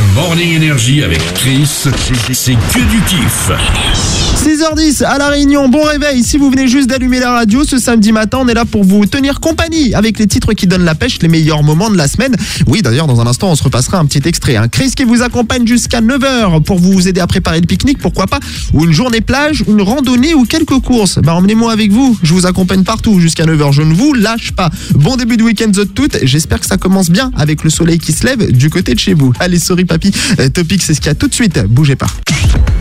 Morning Energy avec Chris, c'est que du kiff. 6h10 à La Réunion, bon réveil. Si vous venez juste d'allumer la radio, ce samedi matin, on est là pour vous tenir compagnie avec les titres qui donnent la pêche, les meilleurs moments de la semaine. Oui, d'ailleurs, dans un instant, on se repassera un petit extrait. Chris qui vous accompagne jusqu'à 9h pour vous aider à préparer le pique-nique, pourquoi pas, ou une journée plage, une randonnée ou quelques courses. Emmenez-moi avec vous, je vous accompagne partout jusqu'à 9h, je ne vous lâche pas. Bon début de week-end toutes, j'espère que ça commence bien avec le soleil qui se lève du côté de chez vous. Allez, sorry papy, Topic, c'est ce qu'il y a tout de suite, bougez pas.